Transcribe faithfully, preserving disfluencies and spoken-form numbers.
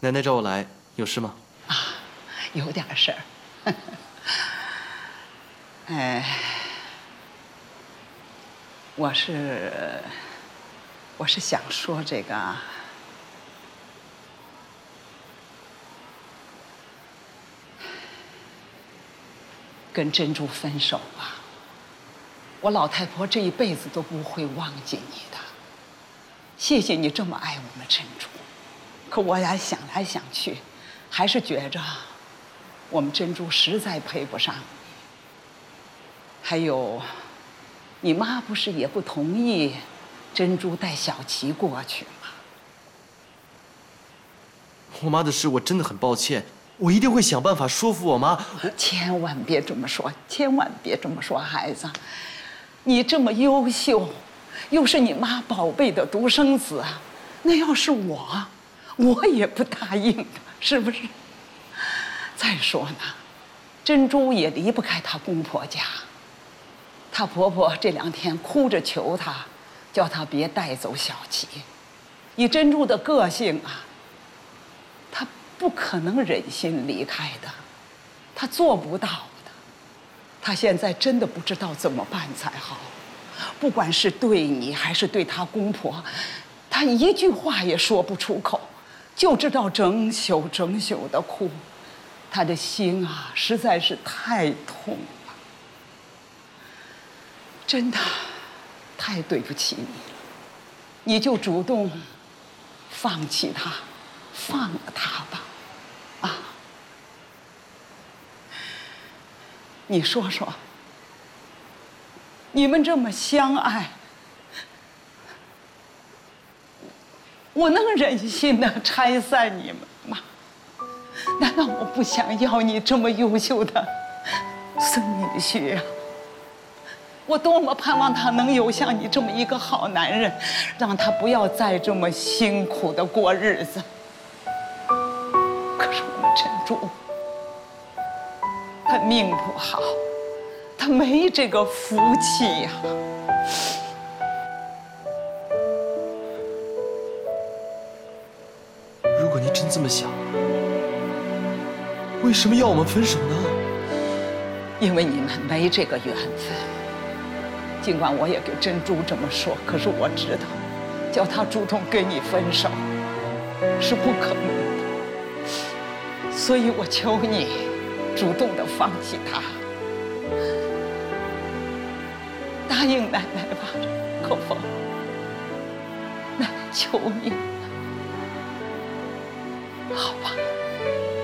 奶奶找我来，有事吗？ 啊，有点事儿。哎，我是我是想说这个，跟珍珠分手吧。我老太婆这一辈子都不会忘记你的。谢谢你这么爱我们珍珠，可我俩想来想去，还是觉着我们珍珠实在配不上你。还有，你妈不是也不同意珍珠带小琪过去吗？ 我妈的事我真的很抱歉，我一定会想办法说服我妈。 千万别这么说，千万别这么说，孩子，你这么优秀，又是你妈宝贝的独生子，那要是我，我也不答应的，是不是？再说呢，珍珠也离不开她公婆家。她婆婆这两天哭着求她，叫她别带走小琪。以珍珠的个性啊，她不可能忍心离开的，她做不到的。她现在真的不知道怎么办才好，不管是对你还是对她公婆，她一句话也说不出口，就知道整宿整宿的哭。她的心啊，实在是太痛了。真的太对不起你了，你就主动放弃他，放了他吧，啊！你说说，你们这么相爱，我能忍心的拆散你们吗？难道我不想要你这么优秀的孙女婿啊？我多么盼望他能有像你这么一个好男人，让他不要再这么辛苦的过日子。可是我们珍珠，她命不好，她没这个福气呀。 如果你真这么想，为什么要我们分手呢？ 因为你们没这个缘分。尽管我也给珍珠这么说，可是我知道，叫她主动跟你分手是不可能的。所以我求你，主动的放弃他，答应奶奶吧，可否？奶奶求你，好吧。